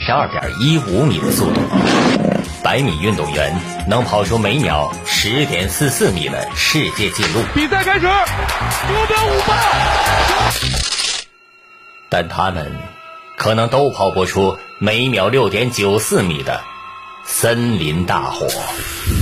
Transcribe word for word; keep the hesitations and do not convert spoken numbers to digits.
十二点一五米的速度。百米运动员能跑出每秒十点四四米的世界纪录。 比赛开始，目标五八。 但他们可能都跑不出每秒六点九四米的森林大火。